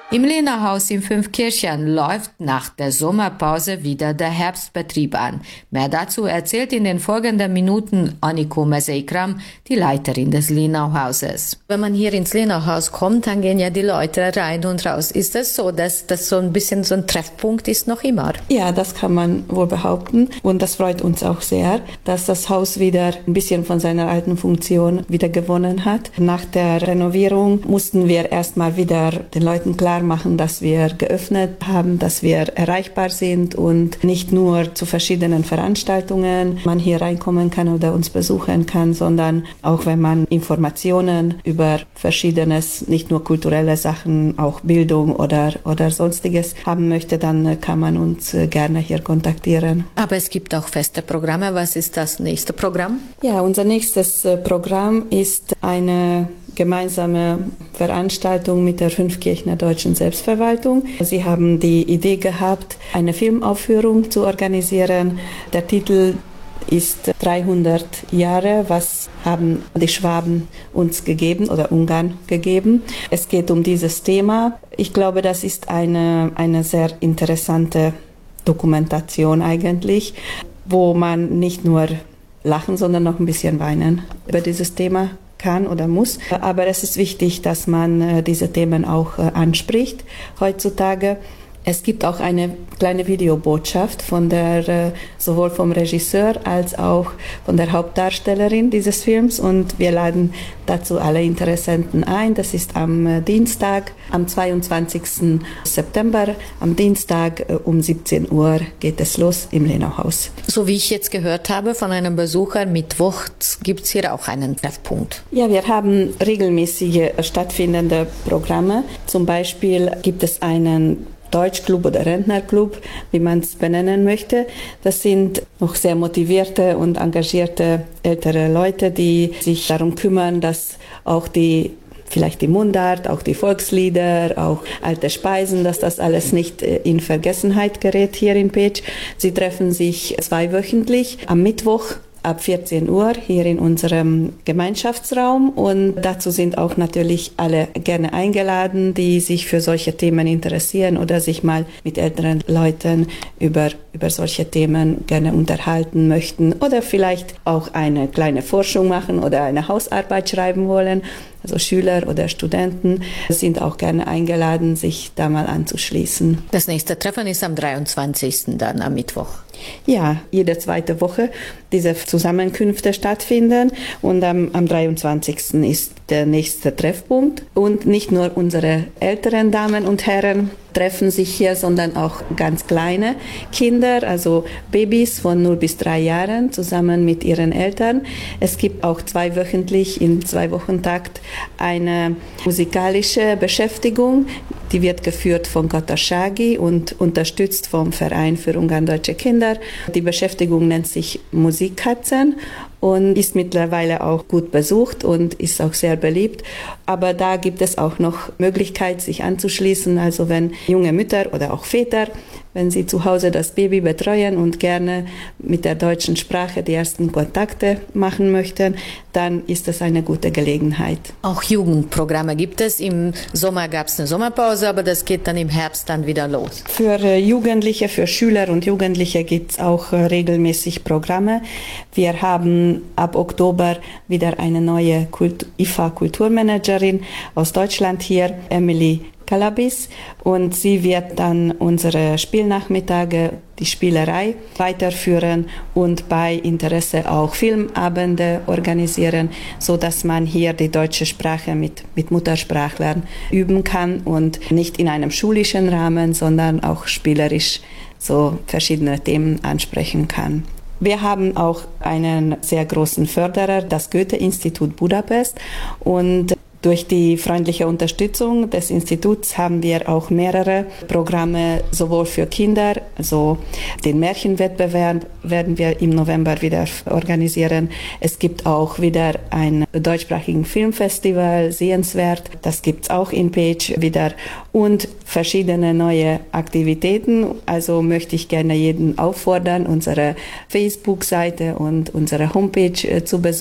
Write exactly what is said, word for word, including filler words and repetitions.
Im Lehnerhaus in Fünfkirchen läuft nach der Sommerpause wieder der Herbstbetrieb an. Mehr dazu erzählt in den folgenden Minuten Anniko Meseikram, die Leiterin des Lehnerhauses. Wenn man hier ins Lehnerhaus kommt, dann gehen ja die Leute rein und raus. Ist das so, dass das so ein bisschen so ein Treffpunkt ist noch immer? Ja, das kann man wohl behaupten. Und das freut uns auch sehr, dass das Haus wieder ein bisschen von seiner alten Funktion wieder gewonnen hat. Nach der Renovierung mussten wir erstmal wieder den Leuten klar machen, dass wir geöffnet haben, dass wir erreichbar sind und nicht nur zu verschiedenen Veranstaltungen man hier reinkommen kann oder uns besuchen kann, sondern auch wenn man Informationen über Verschiedenes, nicht nur kulturelle Sachen, auch Bildung oder, oder Sonstiges haben möchte, dann kann man uns gerne hier kontaktieren. Aber es gibt auch feste Programme. Was ist das nächste Programm? Ja, unser nächstes Programm ist eine gemeinsame Veranstaltung mit der Fünfkirchener Deutschen Selbstverwaltung. Sie haben die Idee gehabt, eine Filmaufführung zu organisieren. Der Titel ist dreihundert Jahre, was haben die Schwaben uns gegeben oder Ungarn gegeben. Es geht um dieses Thema. Ich glaube, das ist eine, eine sehr interessante Dokumentation eigentlich, wo man nicht nur lachen, sondern auch ein bisschen weinen über dieses Thema kann oder muss. Aber es ist wichtig, dass man äh, diese Themen auch äh, anspricht heutzutage. Es gibt auch eine kleine Videobotschaft von der, äh, sowohl vom Regisseur als auch von der Hauptdarstellerin dieses Films und wir laden dazu alle Interessenten ein. Das ist am äh, Dienstag, am zweiundzwanzigsten September, am Dienstag äh, um siebzehn Uhr geht es los im Lehnerhaus. So wie ich jetzt gehört habe von einem Besucher, mittwochs gibt es hier auch einen Treffpunkt. Ja, wir haben regelmäßige stattfindende Programme. Zum Beispiel gibt es einen Deutschclub oder Rentnerclub, wie man es benennen möchte. Das sind noch sehr motivierte und engagierte ältere Leute, die sich darum kümmern, dass auch die vielleicht die Mundart, auch die Volkslieder, auch alte Speisen, dass das alles nicht in Vergessenheit gerät hier in Pécs. Sie treffen sich zweiwöchentlich am Mittwoch ab vierzehn Uhr hier in unserem Gemeinschaftsraum und dazu sind auch natürlich alle gerne eingeladen, die sich für solche Themen interessieren oder sich mal mit älteren Leuten über, über solche Themen gerne unterhalten möchten oder vielleicht auch eine kleine Forschung machen oder eine Hausarbeit schreiben wollen. Also Schüler oder Studenten sind auch gerne eingeladen, sich da mal anzuschließen. Das nächste Treffen ist am dreiundzwanzigsten dann am Mittwoch. Ja, jede zweite Woche diese Zusammenkünfte stattfinden und am, am dreiundzwanzigsten ist der nächste Treffpunkt. Und nicht nur unsere älteren Damen und Herren treffen sich hier, sondern auch ganz kleine Kinder, also Babys von null bis drei Jahren zusammen mit ihren Eltern. Es gibt auch zweiwöchentlich in zwei Wochentakt eine musikalische Beschäftigung, die wird geführt von Katassági und unterstützt vom Verein für Ungardeutsche Kinder. Die Beschäftigung nennt sich Musikkatzen und ist mittlerweile auch gut besucht und ist auch sehr beliebt. Aber da gibt es auch noch Möglichkeit, sich anzuschließen. Also wenn junge Mütter oder auch Väter, wenn sie zu Hause das Baby betreuen und gerne mit der deutschen Sprache die ersten Kontakte machen möchten, dann ist das eine gute Gelegenheit. Auch Jugendprogramme gibt es. Im Sommer gab es eine Sommerpause, aber das geht dann im Herbst dann wieder los. Für Jugendliche, für Schüler und Jugendliche gibt es auch regelmäßig Programme. Wir haben ab Oktober wieder eine neue Kult- I F A-Kulturmanagerin aus Deutschland hier, Emily Kalabis, und sie wird dann unsere Spielnachmittage, die Spielerei weiterführen und bei Interesse auch Filmabende organisieren, so dass man hier die deutsche Sprache mit, mit Muttersprachlern üben kann und nicht in einem schulischen Rahmen, sondern auch spielerisch so verschiedene Themen ansprechen kann. Wir haben auch einen sehr großen Förderer, das Goethe-Institut Budapest, und durch die freundliche Unterstützung des Instituts haben wir auch mehrere Programme, sowohl für Kinder, also den Märchenwettbewerb werden wir im November wieder organisieren. Es gibt auch wieder ein deutschsprachigen Filmfestival, sehenswert, das gibt es auch in Pécs wieder und verschiedene neue Aktivitäten. Also möchte ich gerne jeden auffordern, unsere Facebook-Seite und unsere Homepage zu besuchen.